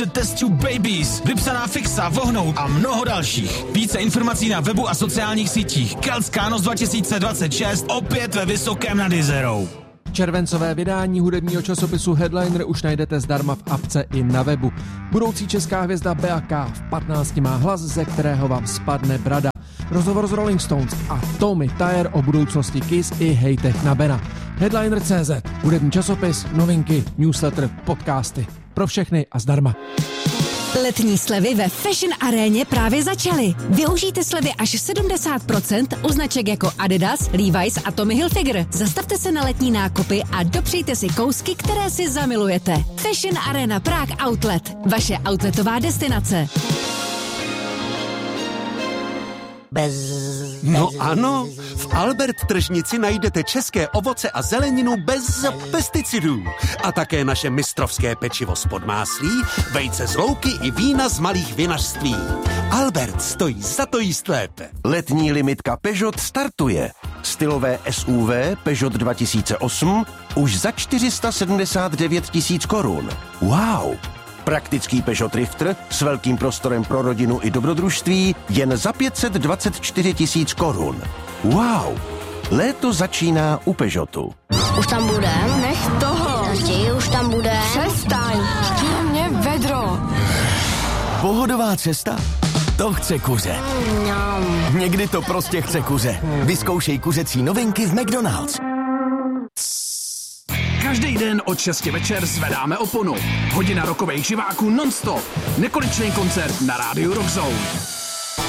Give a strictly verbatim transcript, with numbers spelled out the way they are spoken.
Test Tube Babies, Vypsaná fixa, Vohnout a mnoho dalších. Více informací na webu a sociálních sítích. Keltská noc dva tisíce dvacet šest opět ve Vysokém nad Jizerou. Červencové vydání hudebního časopisu Headliner už najdete zdarma v apce i na webu. Budoucí česká hvězda Bea K v patnácti má hlas, ze kterého vám spadne brada. Rozhovor s Rolling Stones a Tommy Thayer o budoucnosti Kiss i hejtech na Bena. Headliner tečka cé zet, hudební časopis, novinky, newsletter, podcasty. Pro všechny a zdarma. Letní slevy ve Fashion Aréně právě začaly. Využijte slevy až sedmdesát procent u značek jako Adidas, Levi's a Tommy Hilfiger. Zastavte se na letní nákupy a dopřejte si kousky, které si zamilujete. Fashion Arena Prague Outlet. Vaše outletová destinace. Bez... No ano, v Albert tržnici najdete české ovoce a zeleninu bez pesticidů. A také naše mistrovské pečivo z podmáslí, vejce z louky i vína z malých vinařství. Albert stojí za to jíst lépe. Letní limitka Peugeot startuje. Stylové S U V Peugeot dva tisíce osm už za čtyři sta sedmdesát devět tisíc korun. Wow! Praktický Peugeot Drifter s velkým prostorem pro rodinu i dobrodružství jen za pět set dvacet čtyři tisíc korun. Wow! Léto začíná u Peugeotu. Už tam bude? Nech toho. Raději už tam bude. Přestaň. Chtěl mě vedro. Pohodová cesta? To chce kuře. Mm, Někdy to prostě chce kuře. Vyzkoušej kuřecí novinky v McDonald's. Každý den od šesti večer zvedáme oponu. Hodina rokových živáků non-stop. Nekonečný koncert na rádiu Rock Zone.